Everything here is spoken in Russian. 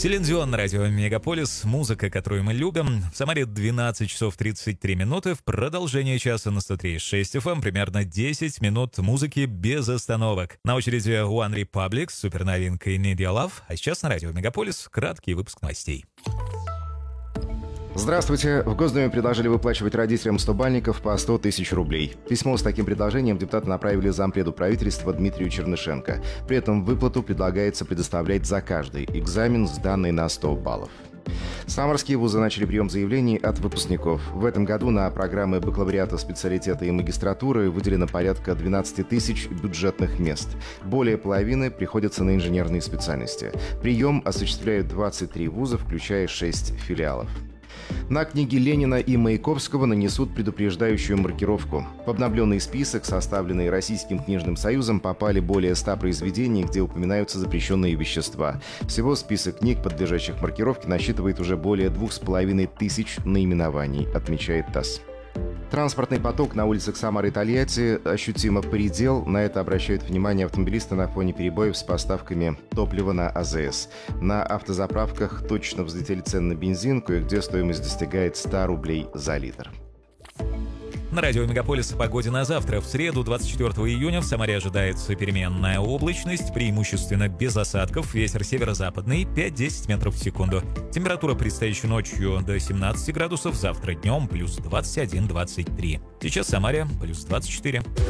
Селин Дион на радио Мегаполис. Музыка, которую мы любим. В Самаре 12 часов 33 минуты. В продолжение часа на 103.6 FM примерно 10 минут музыки без остановок. На очереди One Republic с суперновинкой Need Your Love. А сейчас на радио Мегаполис краткий выпуск новостей. Здравствуйте. В Госдуме предложили выплачивать родителям 100-бальников по 100 тысяч рублей. Письмо с таким предложением депутаты направили зампреду правительства Дмитрию Чернышенко. При этом выплату предлагается предоставлять за каждый экзамен, сданный на 100 баллов. Самарские вузы начали прием заявлений от выпускников. В этом году на программы бакалавриата, специалитета и магистратуры выделено порядка 12 тысяч бюджетных мест. Более половины приходятся на инженерные специальности. Прием осуществляют 23 вуза, включая 6 филиалов. На книги Ленина и Маяковского нанесут предупреждающую маркировку. В обновленный список, составленный Российским книжным союзом, попали более 100 произведений, где упоминаются запрещенные вещества. Всего список книг, подлежащих маркировке, насчитывает уже более 2500 наименований, отмечает ТАСС. Транспортный поток на улицах Самары и Тольятти ощутимо поредел. На это обращают внимание автомобилисты на фоне перебоев с поставками топлива на АЗС. На автозаправках точно взлетели цены на бензин, кое-где стоимость достигает 100 рублей за литр. На радио Мегаполис о погоде на завтра. В среду, 24 июня, в Самаре ожидается переменная облачность, преимущественно без осадков, ветер северо-западный 5-10 метров в секунду. Температура предстоящей ночью до 17 градусов, завтра днем плюс 21-23. Сейчас в Самаре плюс 24.